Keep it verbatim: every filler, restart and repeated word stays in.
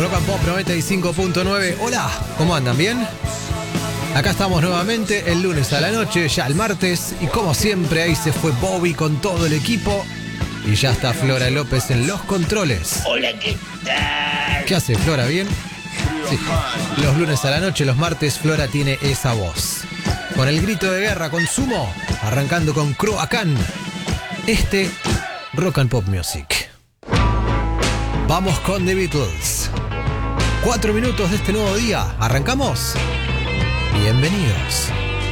Rock and Pop noventa y cinco punto nueve. Hola, ¿cómo andan? ¿Bien? Acá estamos nuevamente el lunes a la noche, ya el martes. Y como siempre, ahí se fue Bobby con todo el equipo. Y ya está Flora López en los controles. Hola, ¿qué tal? ¿Qué hace, Flora? ¿Bien? Sí. Los lunes a la noche, los martes, Flora tiene esa voz. Con el grito de guerra, con Sumo, arrancando con Croacan. Este, Rock and Pop Music. Vamos con The Beatles. Cuatro minutos de este nuevo día. ¿Arrancamos? Bienvenidos.